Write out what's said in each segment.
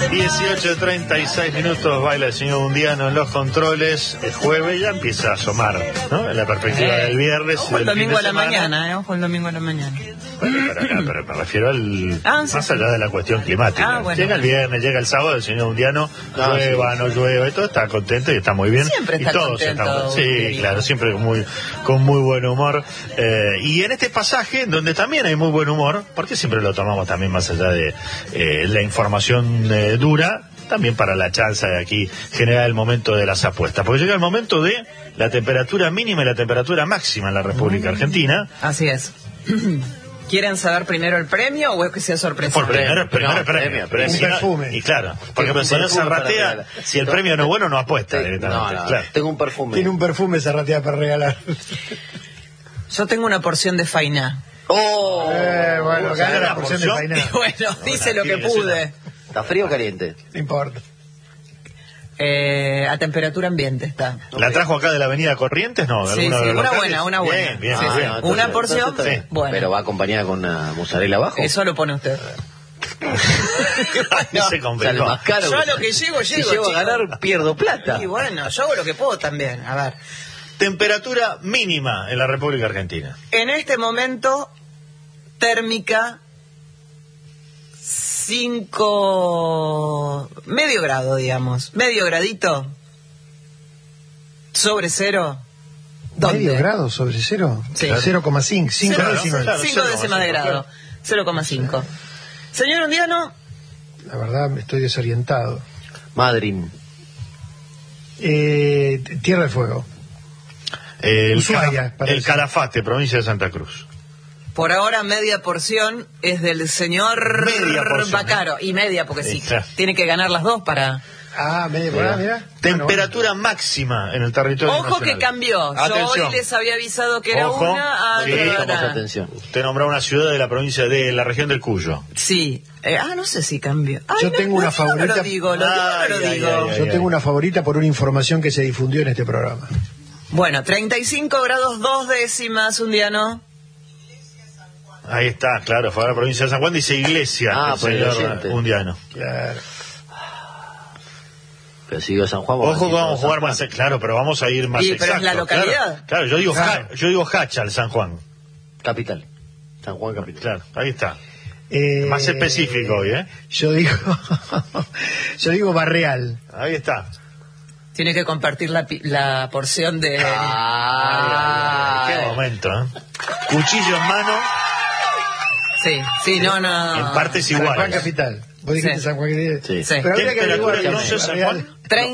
18:36 baila el señor Undiano en los controles. El jueves ya empieza a asomar, ¿no? En la perspectiva del viernes. Ojo el domingo a la mañana, ojo el domingo a la mañana. Bueno, pero me refiero al más allá de la cuestión climática. Bueno. Llega el viernes, llega el sábado, el señor Undiano, llueva, no llueva, y todo está contento y está muy bien. Siempre está y todos contento. Estamos, sí, claro, siempre con muy buen humor. Y en este pasaje, en donde también hay muy buen humor, porque siempre lo tomamos también más allá de la información dura, también para la chanza de aquí generar el momento de las apuestas, porque llega el momento de la temperatura mínima y la temperatura máxima en la República Argentina. Así es. ¿Quieren saber primero el premio o es que sea sorpresa? Por primero el premio. Un perfume. Y claro, porque si no Zarratea, si el premio no es bueno, no apuesta directamente. Claro. Tengo un perfume. Tiene un perfume Zarratea para regalar. Yo tengo una porción de Fainá. Bueno, gana la porción de Fainá. Bueno, hice lo que pude. ¿Está frío o caliente? No importa. A temperatura ambiente está. ¿La trajo acá de la avenida Corrientes? No, Sí, una buena. Bien. Una porción, entonces, bueno. Pero va acompañada con una mozzarella abajo. Eso lo pone usted. Se complicó. Más caro. Yo a lo que llego, Si llego a ganar, pierdo plata. Y bueno, yo hago lo que puedo también. A ver. Temperatura mínima en la República Argentina. En este momento, térmica 5, medio grado, digamos. Medio gradito. Sobre cero. ¿Dónde? ¿Medio grado sobre cero? Sí. 0,5. 5 décimas. Claro, 5 décimas de grado. 0,5. Señor Undiano. La verdad, me estoy desorientado. Madrid. Tierra del Fuego. Ushuaia, El Calafate, provincia de Santa Cruz. Por ahora media porción es del señor Media porción, Bacaro. Y media, porque sí, Claro. tiene que ganar las dos para... Media porción, mira. Temperatura máxima en el territorio Ojo nacional. que cambió. Yo Atención. hoy les había avisado que era Ojo. una... Sí, Prestamos atención. Usted nombró una ciudad de la provincia de la región del Cuyo. Sí. No sé si cambió. Yo tengo una favorita. No lo digo, lo digo. Yo tengo una favorita por una información que se difundió en este programa. Bueno, 35 grados 2 décimas, Undiano. Ahí está, claro, fue a la provincia de San Juan, dice Iglesia, el por el señor oyente. Undiano. Claro. Pero si digo San Juan, Ojo que vamos a jugar más, claro, pero vamos a ir más Y, exacto. pero es la localidad. Claro, yo digo Hachal, San Juan. Capital. San Juan Capital. Claro, ahí está. Más específico hoy, ¿eh? Yo digo Barreal. Ahí está. Tiene que compartir la porción de... Qué momento, ¿eh? Cuchillo en mano, Sí, no. en partes San Juan iguales. Capital. ¿Vos dijiste Sí. San Juan Capital? Sí. Sí. Pero habría que Temperatura averiguar entonces, San Juan.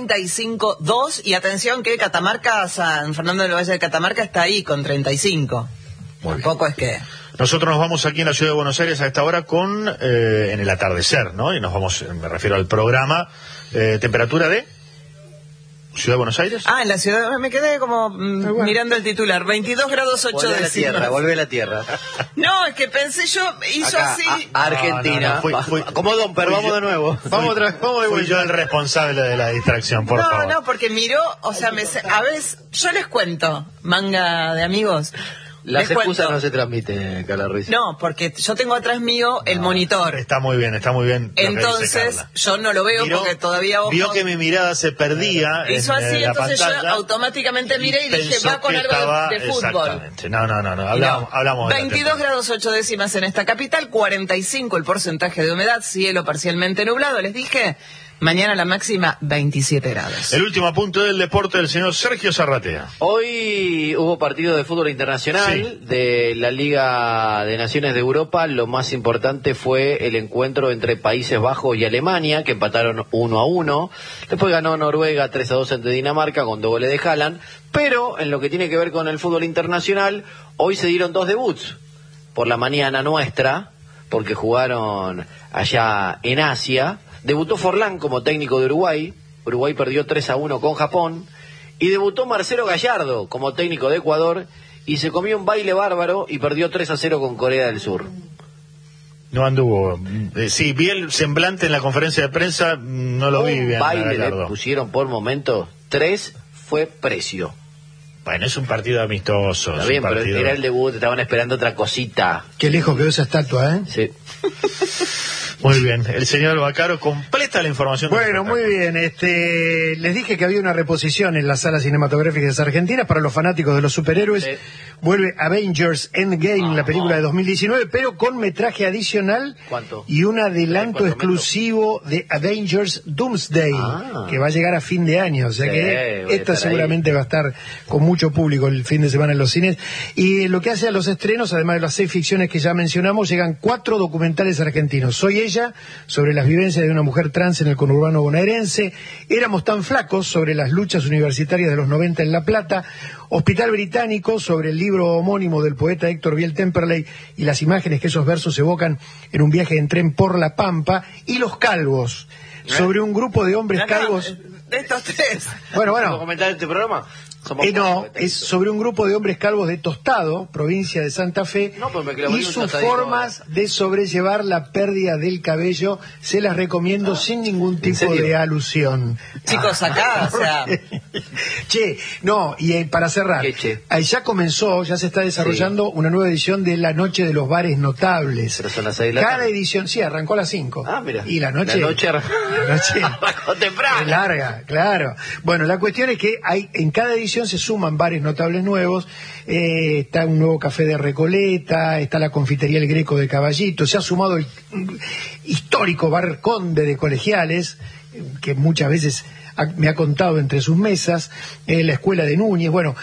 35,2 y atención que Catamarca, San Fernando del Valle de Catamarca está ahí con 35. Tampoco es que... Nosotros nos vamos aquí en la ciudad de Buenos Aires a esta hora con, en el atardecer, ¿no? Y nos vamos, me refiero al programa, temperatura de Ciudad de Buenos Aires. en la ciudad me quedé como mirando el titular. 22 grados 8 Volvé a la décimas. tierra, volvé a la tierra. No, es que pensé yo, hizo Acá, así. Argentina. No, fui- Como Domper, fui vamos yo. de nuevo. Vamos otra vez, vamos de Fui vuelta. yo el responsable de la distracción, por favor. No, porque miró, o sea, a veces, yo les cuento, manga de amigos. Las les cuento. excusas no se transmiten, Carla Ruiz. No, porque yo tengo atrás mío el monitor. Está muy bien lo que dice Entonces, Carla. yo no lo veo Miró- porque todavía vio que mi mirada se perdía hizo en así, la entonces pantalla, yo automáticamente miré y dije, pensó va con que algo estaba- de fútbol. Exactamente. No, Y no. hablamos de la 22 grados 8 décimas en esta capital, 45 el porcentaje de humedad, cielo parcialmente nublado, les dije, mañana la máxima 27 grados. El último punto del deporte del señor Sergio Zarratea. Hoy hubo partido de fútbol internacional de la Liga de Naciones de Europa. Lo más importante fue el encuentro entre Países Bajos y Alemania, que empataron 1-1. Después ganó Noruega 3-2 ante Dinamarca con 2 goles de Haaland. Pero en lo que tiene que ver con el fútbol internacional, hoy se dieron 2 debuts. Por la mañana nuestra, porque jugaron allá en Asia. Debutó Forlán como técnico de Uruguay. Uruguay perdió 3-1 con Japón. Y debutó Marcelo Gallardo como técnico de Ecuador. Y se comió un baile bárbaro y perdió 3-0 con Corea del Sur. No anduvo. Sí, vi el semblante en la conferencia de prensa, no lo vi bien. Un baile le Gallardo. pusieron por momentos. 3 fue precio. Bueno, es un partido amistoso. Está es bien, un pero partido- era el debut, estaban esperando otra cosita. Qué lejos quedó esa estatua, ¿eh? Sí. Muy bien, el señor Bacaro completamente está la información. Bueno, muy bien. Les dije que había una reposición en las salas cinematográficas argentinas para los fanáticos de los superhéroes. Sí. Vuelve Avengers Endgame, la película de 2019, pero con metraje adicional. ¿Cuánto? Y un adelanto ¿Cuánto exclusivo de Avengers Doomsday, que va a llegar a fin de año. O sea Sí, que voy a esta estar seguramente va a estar con mucho público el fin de semana en los cines. Y lo que hace a los estrenos, además de las 6 ficciones que ya mencionamos, llegan 4 documentales argentinos. Soy ella, sobre las vivencias de una mujer trans en el conurbano bonaerense. Éramos tan flacos, sobre las luchas universitarias de los 90 en La Plata. Hospital Británico, sobre el libro homónimo del poeta Héctor Biel Temperley y las imágenes que esos versos evocan en un viaje en tren por La Pampa. Y Los Calvos, sobre un grupo de hombres calvos. De estos tres. Bueno. ¿Comentar este programa? No, es sobre un grupo de hombres calvos de Tostado, provincia de Santa Fe, No, pues me quedo y muy un sus tostadito. formas de sobrellevar la pérdida del cabello. Se las recomiendo sin ningún tipo serio? de alusión. Chicos, acá, o sea... Che, no, y para cerrar, ¿Qué che? ahí ya se está desarrollando una nueva edición de La Noche de los Bares Notables. Pero son las 6 de la Cada tarde. edición, sí, arrancó a las 5. Ah, mira. Y la noche Arrancó temprano. es larga, claro. Bueno, la cuestión es que en cada edición se suman bares notables nuevos. Está un nuevo café de Recoleta, está la confitería El Greco de Caballito, se ha sumado el histórico bar Conde de Colegiales, que muchas veces me ha contado entre sus mesas, la escuela de Núñez. Bueno,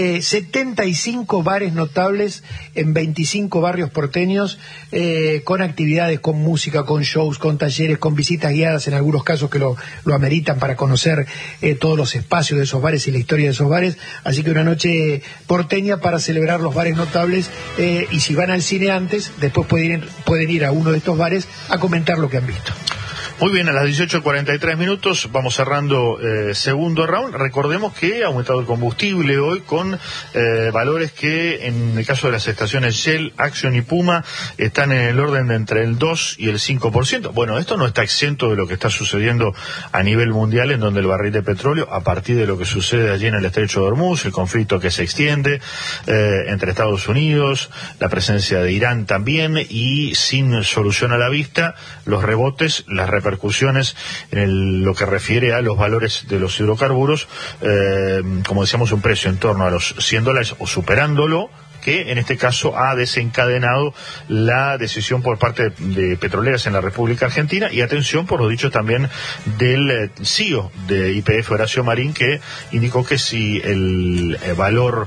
75 bares notables en 25 barrios porteños, con actividades, con música, con shows, con talleres, con visitas guiadas en algunos casos que lo ameritan para conocer todos los espacios de esos bares y la historia de esos bares. Así que una noche porteña para celebrar los bares notables, y si van al cine antes, después pueden ir a uno de estos bares a comentar lo que han visto. Muy bien, a las 18:43 minutos vamos cerrando segundo round. Recordemos que ha aumentado el combustible hoy con valores que en el caso de las estaciones Shell, Action y Puma están en el orden de entre el 2 y el 5%. Bueno, esto no está exento de lo que está sucediendo a nivel mundial, en donde el barril de petróleo, a partir de lo que sucede allí en el estrecho de Hormuz, el conflicto que se extiende entre Estados Unidos, la presencia de Irán también, y sin solución a la vista, los rebotes, las repercusiones en lo que refiere a los valores de los hidrocarburos, como decíamos, un precio en torno a los $100 o superándolo, que en este caso ha desencadenado la decisión por parte de petroleras en la República Argentina. Y atención por los dichos también del CEO de YPF, Horacio Marín, que indicó que si el valor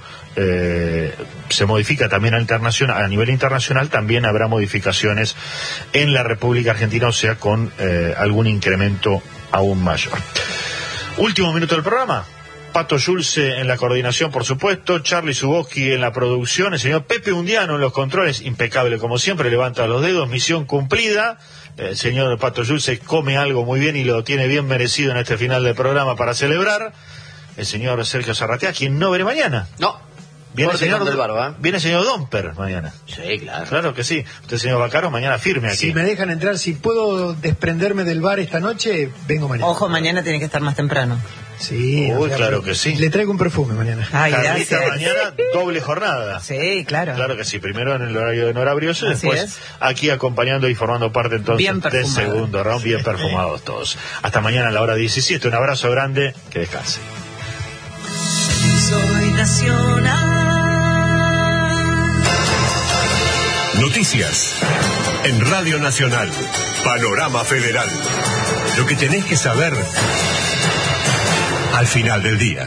se modifica también a nivel internacional, también habrá modificaciones en la República Argentina, o sea, con algún incremento aún mayor. Último minuto del programa. Pato Yulce en la coordinación, por supuesto, Charlie Zuboski en la producción, el señor Pepe Undiano en los controles, impecable como siempre, levanta los dedos, misión cumplida. El señor Pato Yulce come algo muy bien y lo tiene bien merecido en este final del programa para celebrar. El señor Sergio Zarratea, quien no veré mañana. No. Viene el señor del barba. Viene el señor Domper mañana. Sí, claro. Claro que sí. Usted, señor Bacaro, mañana firme aquí. Si me dejan entrar, si puedo desprenderme del bar esta noche, vengo mañana. Ojo, mañana tiene que estar más temprano. Sí. Uy, claro que sí. Le traigo un perfume mañana. Ay, Carlita, gracias. mañana doble jornada. Sí, claro. Claro que sí, primero en el horario de Nora Brioso y Así después es. aquí acompañando y formando parte entonces Bien del perfumado. segundo round, bien perfumados todos. Hasta mañana a la hora 17, un abrazo grande, que descanse. Soy nacional. Noticias en Radio Nacional. Panorama Federal. Lo que tenés que saber al final del día.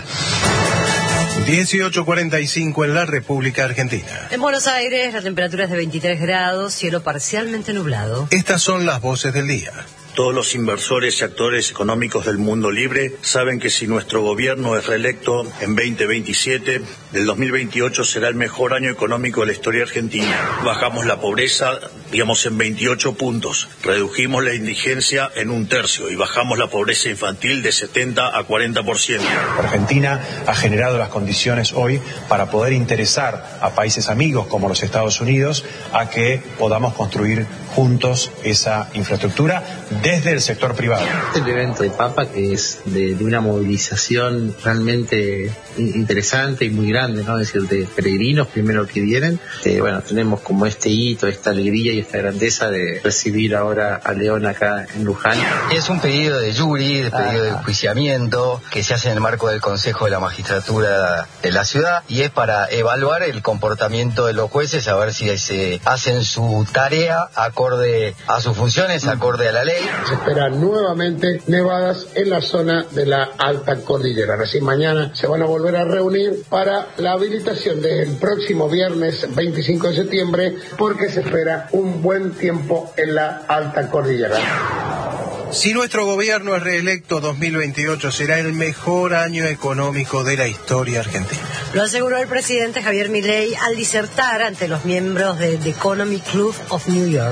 18:45 en la República Argentina. En Buenos Aires la temperatura es de 23 grados, cielo parcialmente nublado. Estas son las voces del día. Todos los inversores y actores económicos del mundo libre saben que si nuestro gobierno es reelecto en 2027, el 2028 será el mejor año económico de la historia argentina. Bajamos la pobreza, digamos, en 28 puntos. Redujimos la indigencia en 1/3 y bajamos la pobreza infantil de 70 a 40%. Argentina ha generado las condiciones hoy para poder interesar a países amigos como los Estados Unidos a que podamos construir juntos esa infraestructura desde el sector privado. El evento de Papa, que es de una movilización realmente interesante y muy grande, ¿no? Es decir, de peregrinos primero que vienen. Bueno, tenemos como este hito, esta alegría y esta grandeza de recibir ahora a León acá en Luján. Es un pedido de jury, de pedido de enjuiciamiento, que se hace en el marco del Consejo de la Magistratura de la ciudad, y es para evaluar el comportamiento de los jueces, a ver si se hacen su tarea acorde a sus funciones, acorde a la ley. Se esperan nuevamente nevadas en la zona de la alta cordillera. Así mañana se van a volver a reunir para la habilitación del próximo viernes 25 de septiembre, porque se espera un buen tiempo en la alta cordillera. Si nuestro gobierno es reelecto, 2028 será el mejor año económico de la historia argentina. Lo aseguró el presidente Javier Milei al disertar ante los miembros de The Economic Club of New York.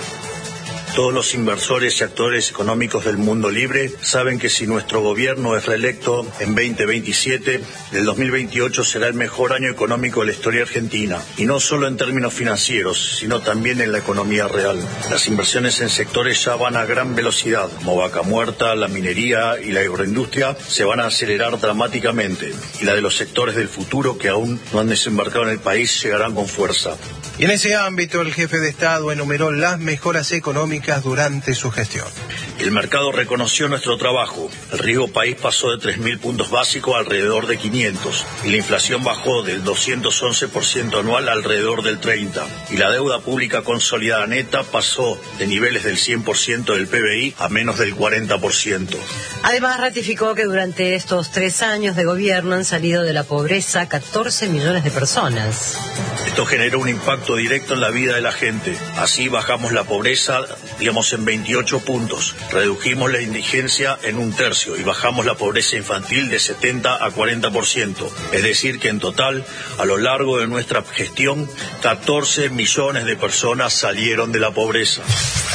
Todos los inversores y actores económicos del mundo libre saben que si nuestro gobierno es reelecto en 2027, el 2028 será el mejor año económico de la historia argentina. Y no solo en términos financieros, sino también en la economía real. Las inversiones en sectores ya van a gran velocidad, como Vaca Muerta, la minería y la agroindustria, se van a acelerar dramáticamente. Y la de los sectores del futuro que aún no han desembarcado en el país llegarán con fuerza. Y en ese ámbito, el jefe de Estado enumeró las mejoras económicas durante su gestión. El mercado reconoció nuestro trabajo. El riesgo país pasó de 3.000 puntos básicos a alrededor de 500. Y la inflación bajó del 211% anual a alrededor del 30%. Y la deuda pública consolidada neta pasó de niveles del 100% del PBI a menos del 40%. Además, ratificó que durante estos 3 años de gobierno han salido de la pobreza 14 millones de personas. Esto generó un impacto directo en la vida de la gente. Así bajamos la pobreza, en 28 puntos. Redujimos la indigencia en 1/3 y bajamos la pobreza infantil de 70 a 40%. Es decir, que en total, a lo largo de nuestra gestión, 14 millones de personas salieron de la pobreza.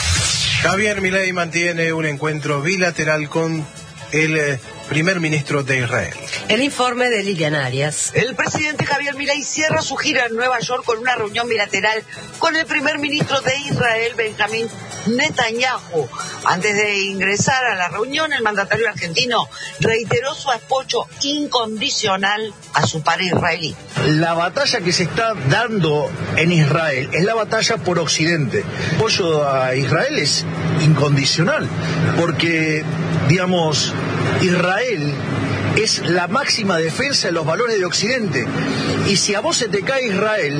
Javier Milei mantiene un encuentro bilateral con el primer ministro de Israel. El informe de Liliana Arias. El presidente Javier Milei cierra su gira en Nueva York con una reunión bilateral con el primer ministro de Israel, Benjamín Netanyahu. Antes de ingresar a la reunión, el mandatario argentino reiteró su apoyo incondicional a su par israelí. La batalla que se está dando en Israel es la batalla por Occidente. El apoyo a Israel es incondicional, porque, Israel es la máxima defensa de los valores de Occidente. Y si a vos se te cae Israel,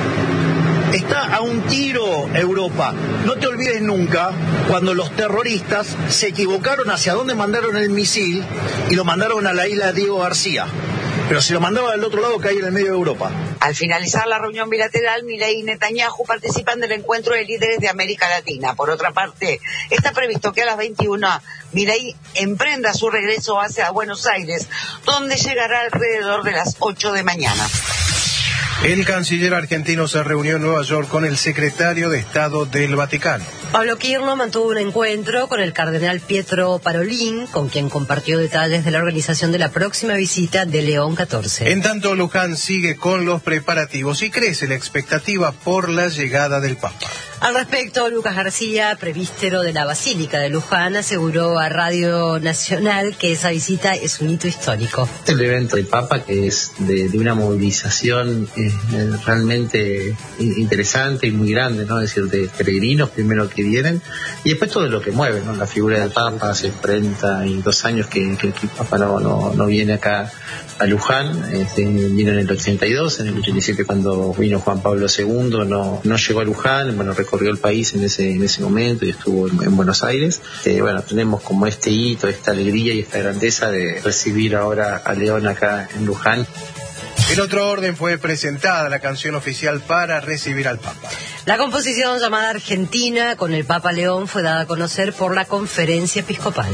está a un tiro Europa. No te olvides nunca cuando los terroristas se equivocaron hacia dónde mandaron el misil y lo mandaron a la isla Diego García. Pero si lo mandaban al otro lado, caía en el medio de Europa. Al finalizar la reunión bilateral, Milei y Netanyahu participan del encuentro de líderes de América Latina. Por otra parte, está previsto que a las 21 Milei emprenda su regreso hacia Buenos Aires, donde llegará alrededor de las 8 de mañana. El canciller argentino se reunió en Nueva York con el secretario de Estado del Vaticano. Pablo Quirno mantuvo un encuentro con el cardenal Pietro Parolin, con quien compartió detalles de la organización de la próxima visita de León XIV. En tanto, Luján sigue con los preparativos y crece la expectativa por la llegada del Papa. Al respecto, Lucas García, presbítero de la Basílica de Luján, aseguró a Radio Nacional que esa visita es un hito histórico. El evento del Papa, que es de una movilización realmente interesante y muy grande, ¿no? Es decir, de peregrinos primero que vienen y después todo lo que mueve, ¿no? La figura del Papa, hace 42 años que el Papa no viene acá a Luján, vino en el 82, en el 87 cuando vino Juan Pablo II, no llegó a Luján, recorrió el país en ese momento y estuvo en Buenos Aires. Tenemos como este hito, esta alegría y esta grandeza de recibir ahora a León acá en Luján. En otro orden fue presentada la canción oficial para recibir al Papa. La composición llamada Argentina con el Papa León fue dada a conocer por la Conferencia Episcopal.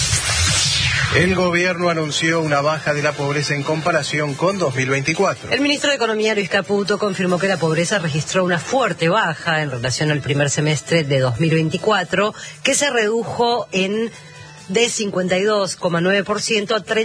El gobierno anunció una baja de la pobreza en comparación con 2024. El ministro de Economía, Luis Caputo, confirmó que la pobreza registró una fuerte baja en relación al primer semestre de 2024, que se redujo de 52,9% a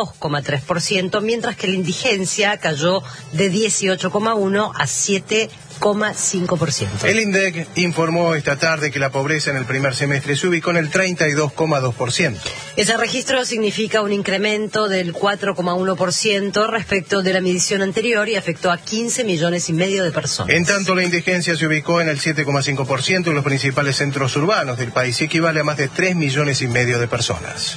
32,3%, mientras que la indigencia cayó de 18,1% a 6,5%. El INDEC informó esta tarde que la pobreza en el primer semestre se ubicó en el 32,2%. Ese registro significa un incremento del 4,1% respecto de la medición anterior y afectó a 15 millones y medio de personas. En tanto, la indigencia se ubicó en el 7,5% en los principales centros urbanos del país y equivale a más de 3 millones y medio de personas.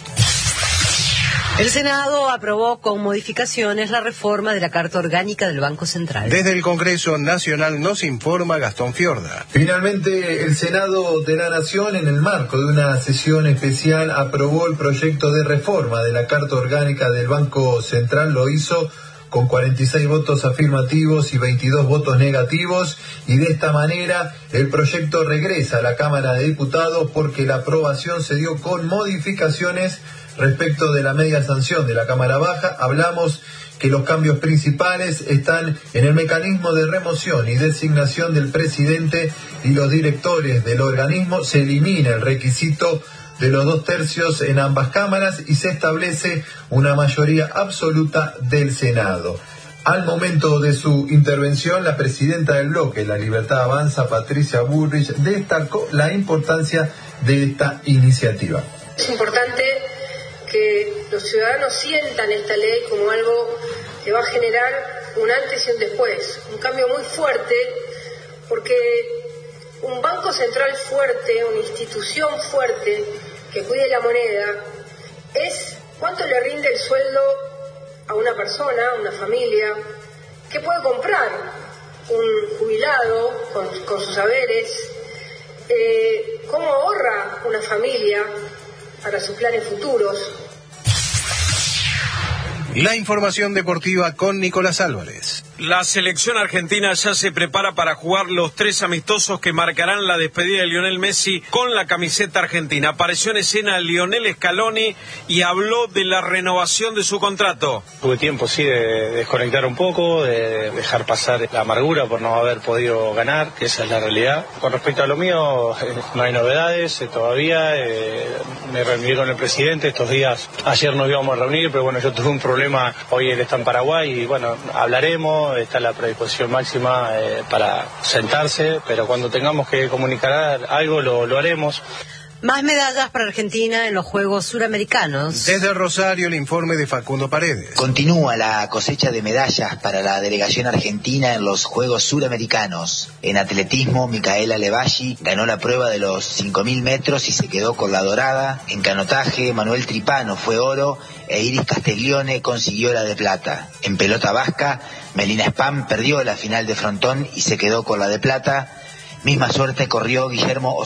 El Senado aprobó con modificaciones la reforma de la Carta Orgánica del Banco Central. Desde el Congreso Nacional nos informa Gastón Fiorda. Finalmente, el Senado de la Nación, en el marco de una sesión especial, aprobó el proyecto de reforma de la Carta Orgánica del Banco Central. Lo hizo con 46 votos afirmativos y 22 votos negativos, y de esta manera el proyecto regresa a la Cámara de Diputados porque la aprobación se dio con modificaciones respecto de la media sanción de la Cámara Baja. Hablamos que los cambios principales están en el mecanismo de remoción y designación del presidente y los directores del organismo. Se elimina el requisito de los 2/3 en ambas cámaras y se establece una mayoría absoluta del Senado. Al momento de su intervención, la presidenta del bloque La Libertad Avanza, Patricia Bullrich, destacó la importancia de esta iniciativa. Es importante que los ciudadanos sientan esta ley como algo que va a generar un antes y un después, un cambio muy fuerte, porque un banco central fuerte, una institución fuerte que cuide la moneda, es cuánto le rinde el sueldo a una persona, a una familia, qué puede comprar un jubilado con sus haberes, cómo ahorra una familia para sus planes futuros. La información deportiva con Nicolás Álvarez. La selección argentina ya se prepara para jugar los 3 amistosos que marcarán la despedida de Lionel Messi con la camiseta argentina. Apareció en escena Lionel Scaloni y habló de la renovación de su contrato. Tuve tiempo, sí, de desconectar un poco, de dejar pasar la amargura por no haber podido ganar, que esa es la realidad. Con respecto a lo mío, no hay novedades todavía. Me reuní con el presidente estos días. Ayer nos íbamos a reunir, pero bueno, yo tuve un problema. Hoy él está en Paraguay y bueno, hablaremos. Está la predisposición máxima para sentarse, pero cuando tengamos que comunicar algo lo haremos. Más medallas para Argentina en los Juegos Suramericanos. Desde Rosario, el informe de Facundo Paredes. Continúa la cosecha de medallas para la delegación argentina en los Juegos Suramericanos. En atletismo, Micaela Levalli ganó la prueba de los 5.000 metros y se quedó con la dorada. En canotaje, Manuel Tripano fue oro e Iris Castiglione consiguió la de plata. En pelota vasca, Melina Spam perdió la final de frontón y se quedó con la de plata. Misma suerte corrió Guillermo